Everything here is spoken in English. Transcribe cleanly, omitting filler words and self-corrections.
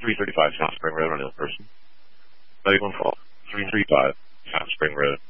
335 South Spring Road on Hill Person. Medical on call. 335 South Spring Road.